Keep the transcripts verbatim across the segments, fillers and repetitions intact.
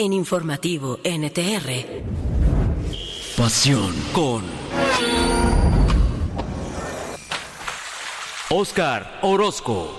En Informativo N T R. Pasión con Óscar Orozco.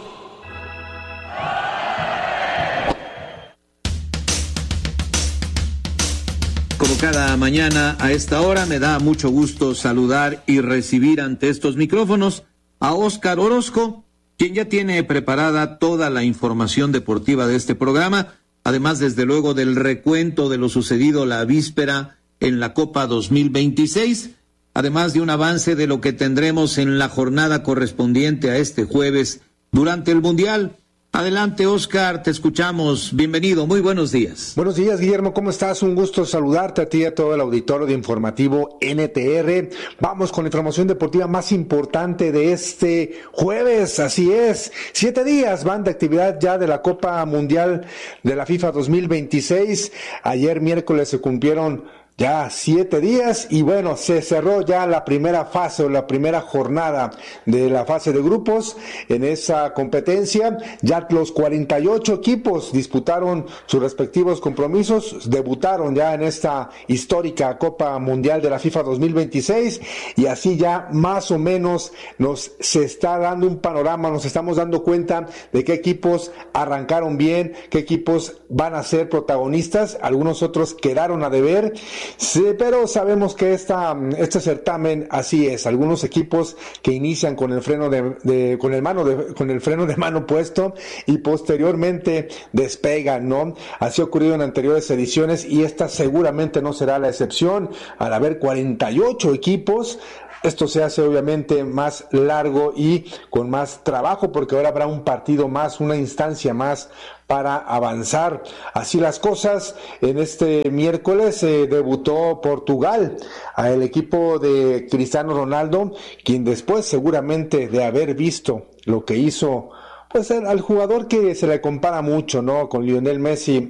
Como cada mañana a esta hora, me da mucho gusto saludar y recibir ante estos micrófonos a Óscar Orozco, quien ya tiene preparada toda la información deportiva de este programa, además desde luego del recuento de lo sucedido la víspera en la Copa dos mil veintiséis, además de un avance de lo que tendremos en la jornada correspondiente a este jueves durante el Mundial. Adelante, Óscar, te escuchamos. Bienvenido, muy buenos días. Buenos días, Guillermo, ¿cómo estás? Un gusto saludarte a ti y a todo el auditorio de Informativo N T R. Vamos con la información deportiva más importante de este jueves, así es. Siete días van de actividad ya de la Copa Mundial de la FIFA dos mil veintiséis. Ayer miércoles se cumplieron ya siete días y bueno, se cerró ya la primera fase o la primera jornada de la fase de grupos en esa competencia. Ya los cuarenta y ocho equipos disputaron sus respectivos compromisos, debutaron ya en esta histórica Copa Mundial de la FIFA dos mil veintiséis y así ya más o menos nos se está dando un panorama, nos estamos dando cuenta de qué equipos arrancaron bien, qué equipos van a ser protagonistas, algunos otros quedaron a deber. Sí, pero sabemos que esta, este certamen así es. Algunos equipos que inician con el freno de, de con el mano de, con el freno de mano puesto y posteriormente despegan, ¿no? Así ha ocurrido en anteriores ediciones y esta seguramente no será la excepción. Al haber cuarenta y ocho equipos, esto se hace obviamente más largo y con más trabajo porque ahora habrá un partido más, una instancia más para avanzar. Así las cosas, en este miércoles se eh, debutó Portugal, el equipo de Cristiano Ronaldo, quien después seguramente de haber visto lo que hizo pues al jugador que se le compara mucho, ¿no? Con Lionel Messi